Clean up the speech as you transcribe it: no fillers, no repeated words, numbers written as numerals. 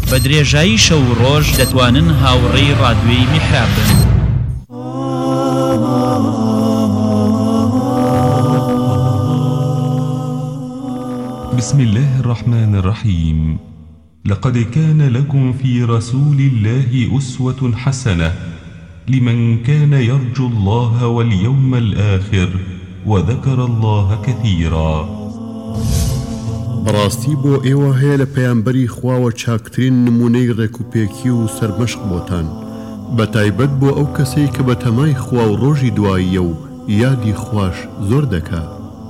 بە درێژایی شەو و ڕۆژ دەتوانن هاوڕێی ڕادیۆی میحراب بن. بسم الله الرحمن الرحيم. لقد كان لكم في رسول الله أسوة حسنة لمن كان يرجو الله واليوم الآخر وذكر الله كثيرا. بەڕاستی بۆ ئێوە هەیە لە پەیامبەری خواوە چاکترین نمونەی ڕێکوپێکی و سەرمەشق بۆتان، بە تایبەت بۆ ئەو کەسەی کە بە تەمای خوا و ڕۆژی دواییە و یادی خوش زۆر دەکات.